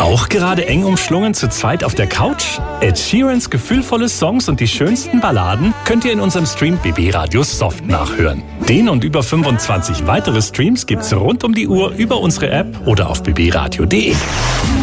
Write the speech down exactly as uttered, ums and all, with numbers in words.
Auch gerade eng umschlungen zu zweit auf der Couch? Ed Sheerans gefühlvolle Songs und die schönsten Balladen könnt ihr in unserem Stream B B Radio Soft nachhören. Den und über fünfundzwanzig weitere Streams gibt's rund um die Uhr über unsere App oder auf b b radio punkt d e.